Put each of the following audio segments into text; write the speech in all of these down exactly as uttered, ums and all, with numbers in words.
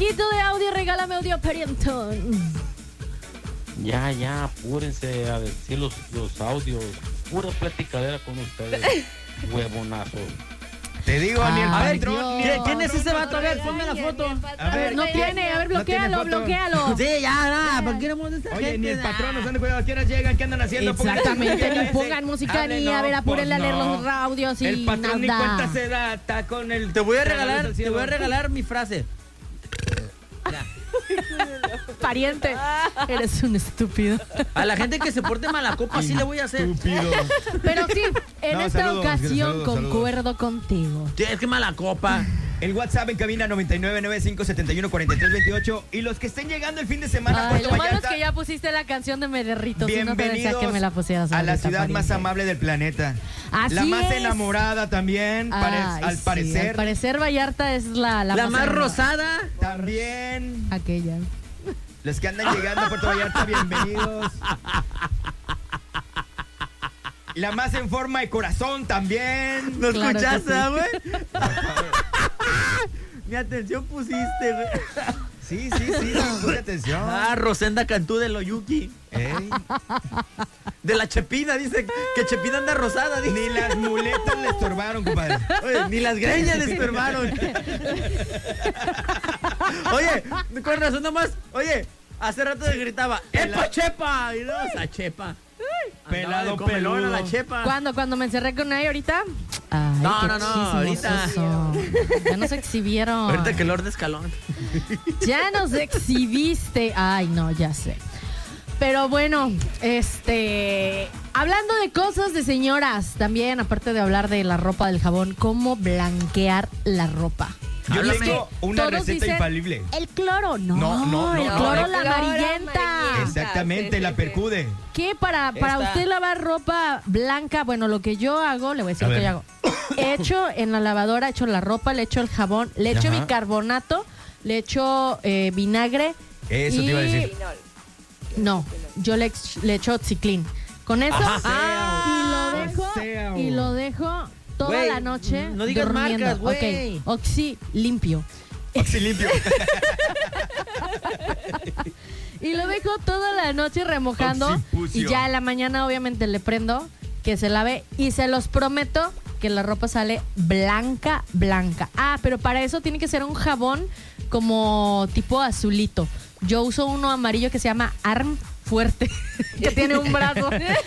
mensajito de audio, regálame audio, Parientón. Ya, ya, apúrense a decir los, los audios. Pura platicadera con ustedes, huevonazos. Te digo, ni el Ay, patrón. Dios. ni el ¿Quién es patrón ese no vato? A trae. ver, ponme la foto. A ver, No tiene, a ver, No tiene bloquealo, foto. bloquealo. Sí, ya, nada, ¿por qué no mueves esta Oye, gente? ni el patrón nos anda cuidado. ¿A qué horas llegan? ¿Qué andan haciendo? Pongan- Exactamente, ni ese. pongan música Hable, ni no, a ver, apúrenle pues a leer no. los audios y El patrón ni nada. cuenta se da, está con el... Te voy a con la luz regalar, al te cielo. voy a regalar mi frase. Pariente, eres un estúpido. A la gente que se porte mala copa, sí le voy a hacer. Estúpido. Pero sí, en No, esta saludos, ocasión saludos, concuerdo contigo. Sí, es que mala copa. El WhatsApp en cabina noventa y nueve, noventa y cinco, setenta y uno, cuarenta y tres, veintiocho. Y los que estén llegando el fin de semana a Ay, Puerto lo malo es Vallarta, que ya pusiste la canción de Me Derrito. Si no te decía bienvenidos que me la pusieras a la ahorita, ciudad más pariente. amable del planeta. Así la más es. enamorada también, pare- Ay, al sí, parecer. al parecer Vallarta es la, la, La más enamorada. rosada. También. Aquella. Los que andan llegando a Puerto Vallarta, bienvenidos. La más en forma de corazón también. ¿No Claro que escuchaste, sí. güey? Mi atención pusiste, güey. Sí, sí, sí, puse atención. Ah, Rosenda Cantú de Loyuki. Ey, De la Chepina, dice que Chepina anda rosada. Dice. ni las muletas le estorbaron, compadre. Oye, ni las greñas le estorbaron. Oye, con razón nomás. Oye, hace rato le gritaba, ¡Epa, Chepa! Y no, esa Chepa. Pelado, Andaba de comelón peludo. a la Chepa. ¿Cuándo? ¿Cuando me encerré con ella ahorita? Ay, No, qué no, no, chismosos ahorita. son. Ya nos exhibieron. Ahorita que Lord de Escalón. Ya nos exhibiste. Ay, no, ya sé. Pero bueno, este... Hablando de cosas de señoras, también, aparte de hablar de la ropa, del jabón, ¿cómo blanquear la ropa? Yo Háblame. tengo una Todos receta dicen, infalible. El cloro, no, No, no, no, el no. cloro El la cloro amarillenta. amarillenta. Exactamente, sí, la sí, percude. ¿Qué para, para Esta. usted lavar ropa blanca? Bueno, lo que yo hago, le voy a decir A lo que ver. yo hago. Echo en la lavadora, echo la ropa, le echo el jabón, le echo Ajá. bicarbonato, le echo eh, vinagre. Eso y- te iba a decir. Pinol. No, yo le, ex- le echo Oxiclin. Con eso Ajá. y lo dejo Oseo. y lo dejo toda Güey, la noche no digas durmiendo. marcas, güey. Ok, Oxi limpio. Oxi limpio. Y lo dejo toda la noche remojando. Oxipucio. Y ya en la mañana obviamente le prendo que se lave. Y se los prometo que la ropa sale blanca, blanca. Ah, pero para eso tiene que ser un jabón como tipo azulito. Yo uso uno amarillo que se llama Arm Fuerte, que tiene un brazo.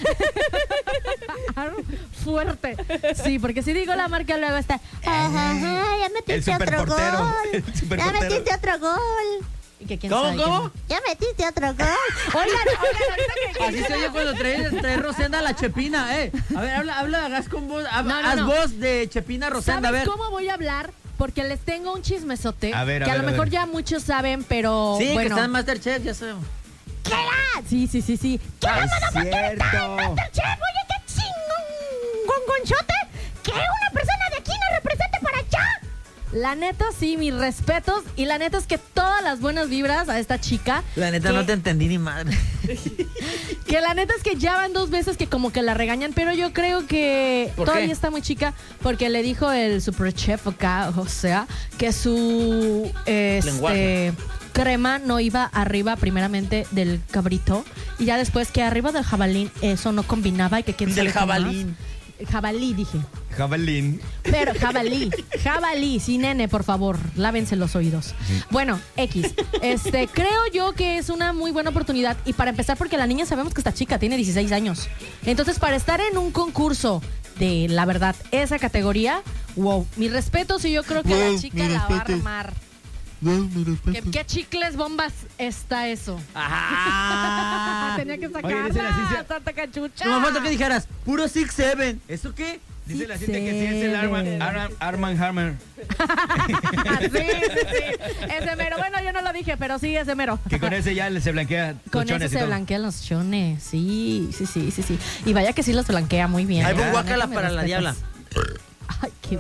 Arm Fuerte. Sí, porque si digo la marca luego está. Ajá, ajá, ya metiste El otro superportero. gol. El Ya superportero. metiste otro gol. ¿Y que quién ¿Cómo, sabe cómo? qué? Ya metiste otro gol. Oigan, oigan, ahorita que... Así se oye cuando trae, trae Rosenda a la Chepina, eh. A ver, habla, habla, haz con voz, haz, No, no, haz no. voz de Chepina Rosenda, a ¿Sabes ver. cómo voy a hablar? Porque les tengo un chismesote. A ver, a que a ver, lo a mejor ver. ya muchos saben, pero Sí, que bueno. está en Masterchef, ya sabemos. ¿Qué era? Sí, sí, sí, sí. ¿Qué Ah, era, es mano? cierto. Chef, oye, qué chingón, gongonchote. Que una persona de aquí nos represente para allá. La neta, sí, mis respetos. Y la neta es que todas las buenas vibras a esta chica. La neta que- no te entendí ni madre. Que la neta es que ya van dos veces que como que la regañan, pero yo creo que ¿Por todavía qué? está muy chica porque le dijo el super chef acá, o sea, que su este, Lenguaje. crema no iba arriba primeramente del cabrito y ya después que arriba del jabalín eso no combinaba y que quién Del sabe qué más. jabalín. Jabalí, dije. Jabalín. Pero jabalí, jabalí, sí, nene, por favor, lávense los oídos. Bueno, X, este, creo yo que es una muy buena oportunidad y para empezar porque la niña sabemos que está chica, tiene dieciséis años. Entonces, para estar en un concurso de, la verdad, esa categoría, wow, mi respeto, sí, yo creo que la chica la va a armar. ¿Qué, qué chicles bombas está eso? Ajá. Tenía que Oye, dice la sacarla, ciencia- tanta cachucha. No me falta que dijeras, puro six seven. ¿Eso qué? Dice la gente que sí es el Arman, Arman, Arman Hammer. sí, sí, sí. Ese mero. Bueno, yo no lo dije, pero sí, ese mero. Que con ese ya se blanquea los Con chones ese y se todo. blanquean los chones. Sí, sí, sí, sí, sí. Y vaya que sí los blanquea muy bien. Ahí ¿eh? va guácala Me para la respetas. diabla. Ay, qué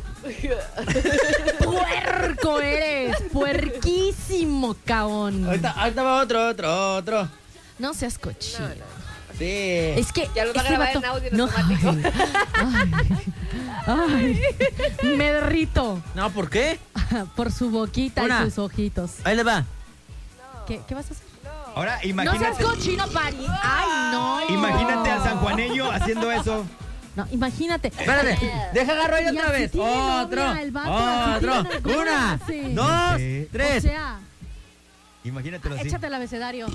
puerco eres. Puerquísimo, caón. Ahorita, ahorita va otro, otro, otro. No seas cochino. Sí. Es que Ya lo va a este grabar vato- en audio en no, automático. ay, ay, ay, me derrito. No, ¿por qué? por su boquita Una. y sus ojitos. Ahí le va. ¿Qué, qué vas a hacer? Ahora No seas imagínate, cochino, Pari. Ay, no. imagínate al sanjuaneño haciendo eso. No, imagínate. Espérate, deja agarro ahí Y otra así vez. tiene Otro, novia el vato, así otro. tiene novia, Una, hace. dos, Sí. tres. O sea, Imagínatelo así. échate el abecedario.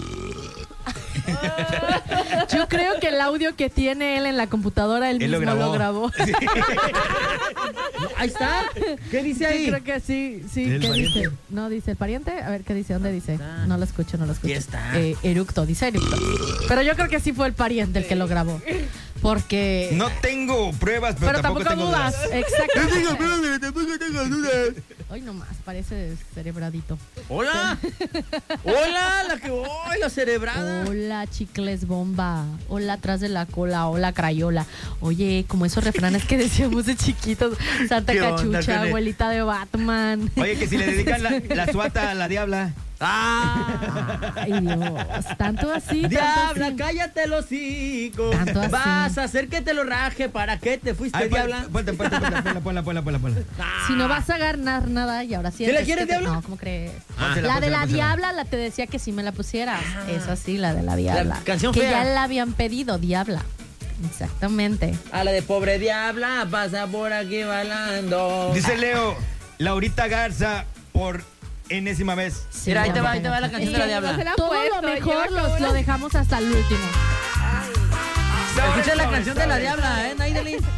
Yo creo que el audio que tiene él en la computadora, él, Él lo mismo lo grabó. grabó. Sí. Ahí está. ¿Qué dice Yo ahí? creo que sí, sí. ¿El ¿Qué pariente? dice? No, dice el pariente. A ver, ¿qué dice? ¿Dónde dice? está. No lo escucho, no lo escucho. Aquí está. Eh, eructo, dice eructo. Pero yo creo que sí fue el pariente el que lo grabó. Porque... No tengo pruebas, pero, pero tampoco, tengo dudas. dudas. Exactamente. tampoco tengo dudas. Hoy nomás, parece cerebradito. Hola. Hola, la que voy, la cerebrada. Hola, chicles bomba. Hola, atrás de la cola. Hola, crayola. Oye, como esos refranes que decíamos de chiquitos. Santa ¿Qué onda, Cachucha, Fede? abuelita de Batman. Oye, que si le dedican la, la suata a la diabla. Ah. Ay, Dios. Tanto así, tanto Diabla, así. cállate los hocico. Tanto así. Vas a hacer que te lo raje. ¿Para qué te fuiste, Ay, diabla? ponte, ponte, ponte, ponla, ponla, ponla, ponla, ponla. Si no vas a ganar nada y ahora sí. ¿Sí la quieres, que te- diabla? No, ¿cómo crees? Pónsela, La de pónsela, la pónsela. diabla la te decía que sí me la pusieras. Esa sí, la de la diabla. La canción que fea. ya la habían pedido, diabla. Exactamente. A la de pobre diabla, pasa por aquí bailando. Dice Leo, Laurita Garza, por enésima vez. Sí, Mira, ahí te ya va, me ahí te va la tengo canción que- de la Es que diabla. se la han todo puesto, lo mejor lleva los- como lo una- dejamos hasta el último. Escucha la canción de la diabla, ¿eh, Naidelin?